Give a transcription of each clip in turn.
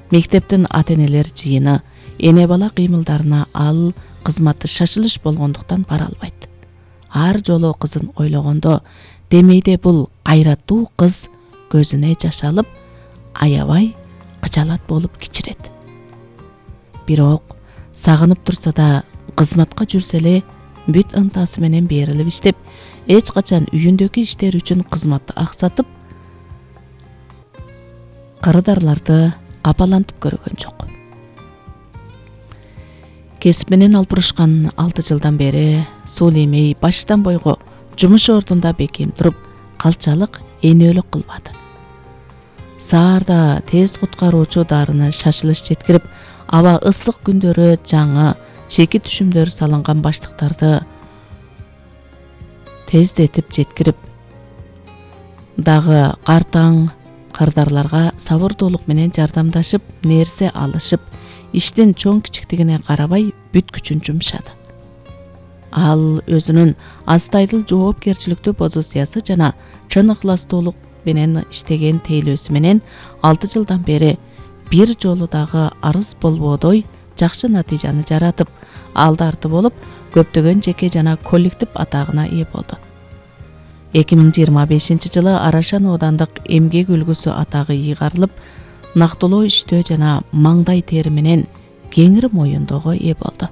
Мектептин ата-энелер жыйыны, эне бала кыймылдарына ал кызматы шашылыш болгондуктан бара албайт. Ар жолу кызын ойлогондо демейде бул кайраттуу кыз көзүнө жаш алып, аябай кычалат болуп кичирет. Бирок сагынып турса да кызматка жүрсө эле бүт ынтасы менен берилип иштеп, эч качан үйүндөгү иштер үчүн кызматты аксатып, карыдарларды капалантып көргөн жок. Кесип менен алпурушкан 6 жылдан бери Сулеймей баштан бойго жумуш ордунда бекем туруп, калчалык энөлүк кылбады. Саарда тез куткаруучу дарыны шашылыш жеткирип, аба ысык күндөрү жаңы чеки түшүмдөр салынган баштыктарды тездетип жеткирип, дагы картаң кардарларга сабырдуулук менен жардамдашып, нерсе алышып, иштин чоң кичиктигине карабай бүт күчүн жумшады. Ал өзүнүн астайдыл жоопкерчиликтүү позициясы жана чын ыкластуулук менен иштеген тейлөөсү менен 6 жылдан бери бир жолу дагы арыз болбодой жакшы натыйжаны жаратып, алды арты болуп, көптөгөн жеке жана коллектив атагына ээ болду. 2025 жылы Арашан оодандык эмгек үлгүсү атагы ыйгарылып, нактылоо иштөө жана маңдай тери менен кеңири моюндоого ээ болду.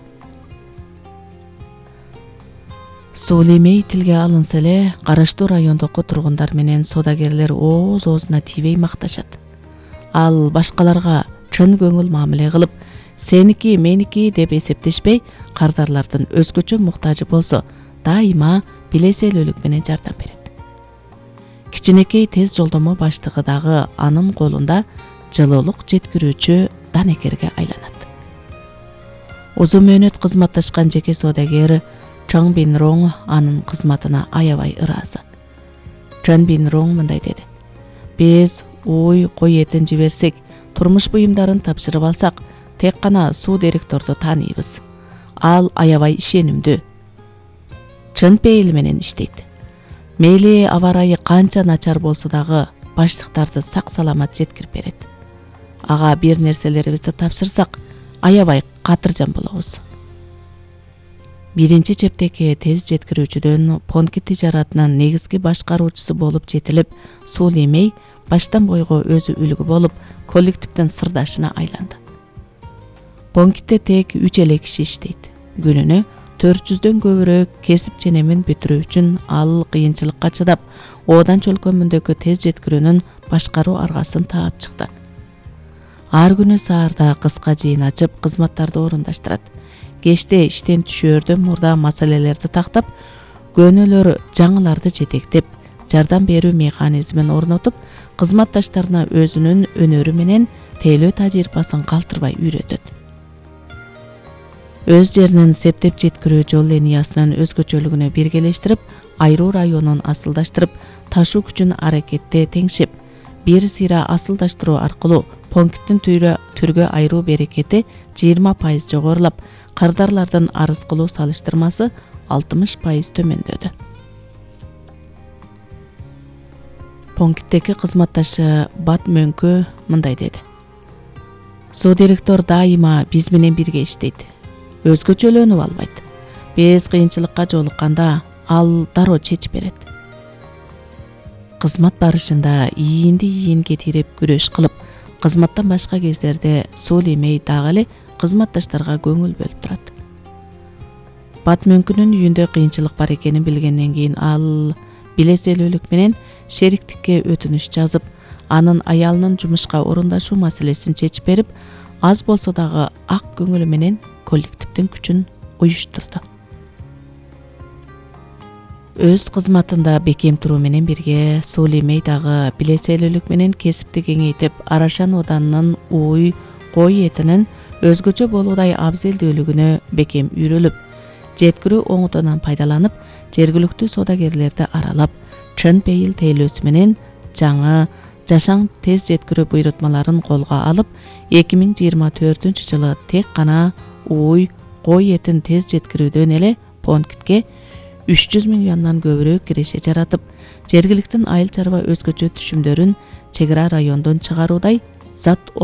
Сулеймей тилге алынса эле, караштуу райондогу тургундар менен соодагерлер оозуна тийбей макташат. Ал башкаларга чын көңүл мамиле кылып, сеники, меники деп эсептешпей, кардарлардын өзгөчө муктажы болсо, дайыма билеселүүлүк менен жардам берет. Кичинекей тез жолдомо баштыгы дагы анын колунда жылуулук жеткирүүчү данекерге айланат. Узун мөөнөт кызматташкан жеке соодагер Чан Бин Ронг анын кызматына аябай ыраазы. Чан Бин Ронг мындай деди: "Биз уй, кой этин жиберсек, турмуш буюмдарын тапшырып алсак, тек гана суу директорду тааныйбыз. Ал аябай ишенимдүү. Чын пейил менен иштейт. Мейли аба ырайы канча начар болсо дагы баштыктарды сак саламат жеткирип берет. Ага бир нерселерибизди тапшырсак, аябай катыржан болобуз." Биринчи чептеки тез жеткирүүчүдөн Понкит тижаратынын негизги башкаруучусу болуп жетилип, Сулеймей баштан бойго өзү үлгү болуп, коллективдин сырдашына айланды. Понкитте тек 3 эле киши иштейт. Күнүнө 400дөн көбүрөөк кесип ченемин бүтүрүү үчүн ал кыйынчылыкка чыдап, Оодан чөлкөмүндөгү тез жеткирүүнүн башкаруу аргасын таап чыкты. Ар күнү саарда кыска жыйын ачып, кызматтарды орундаштырат. Кечте иштен түшөөрдөн мурда маселелерди тактап, көнөлөр жаңыларды жетектеп, жардам берүү механизмин орнотуп, кызматташтарына өзүнүн өнөрү менен тейлөө тажрыйбасын калтырбай үйрөтөт. Өз жеринин септеп жеткирүү жол линиясынын өзгөчөлүгүнө биргелештирип, айруу районун асылдаштырып, ташуу күчүн аракетте теңшеп, бир сыйра асылдаштыруу аркылуу Понкиттин түргө айруу берекети 20% жогорулап, кардарлардын арыз кылуу салыштырмасы 60% төмөндөдү. Понкиттеги кызматташы Бат Мөңкө мындай деди: "Суу директор дайыма биз менен бирге иштейт. Өзгөчөлөнүп албайт. Биз кыйынчылыкка жолукканда ал дароо чечип берет. Кызмат барышында ийинди ийинге тирип күрөш кылып, кызматтан башка кездерде Сулеймей дагы эле кызматташтарга көңүл бөлүп турат." Бат Мөңкүнүн үйүндө кыйынчылык бар экенин билгенден кийин ал билеселүүлүк менен шериктикке өтүнүш жазып, анын аялынын жумушка орундашуу маселесин чечип берип, аз болсо дагы ак көңүлү менен коллективдин күчүн уюштурду. Өз кызматында бекем туруу менен бирге Сулеймей дагы билеселүүлүк менен кесипти кеңейтип, Арашан оданынын уй, кой этинин өзгөчө болуудай абзелдүүлүгүнө бекем үйрөлүп, жеткирүү оңотунан пайдаланып, жергиликтүү соодагерлерди аралап, чын пейил тейлөөсү менен жаңы жашаң тез жеткирүү буйрутмаларын колго алып, 2024 жылы тек гана уй, кой этин тез жеткирүүдөн эле Понкитке 300 миллиондан көбүрөөк киреше жаратып, жергиликтин айыл чарба өзгөчө түшүмдөрүн чек ара райондон чыгаруудай зат